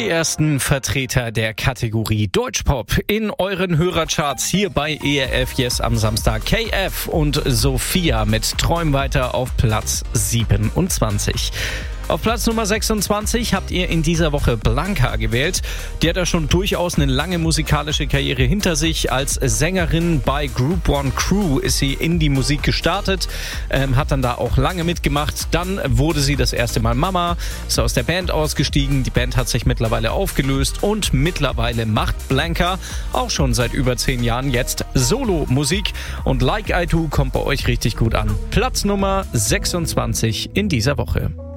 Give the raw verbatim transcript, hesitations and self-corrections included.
Die ersten Vertreter der Kategorie Deutschpop in euren Hörercharts hier bei E R F Yes am Samstag. K F und Sophia mit Träum weiter auf Platz siebenundzwanzig. Auf Platz Nummer sechsundzwanzig habt ihr in dieser Woche Blanca gewählt. Die hat ja schon durchaus eine lange musikalische Karriere hinter sich. Als Sängerin bei Group One Crew ist sie in die Musik gestartet, ähm, hat dann da auch lange mitgemacht. Dann wurde sie das erste Mal Mama, ist aus der Band ausgestiegen. Die Band hat sich mittlerweile aufgelöst und mittlerweile macht Blanca auch schon seit über zehn Jahren jetzt Solo-Musik. Und Like I Do kommt bei euch richtig gut an. Platz Nummer sechsundzwanzig in dieser Woche.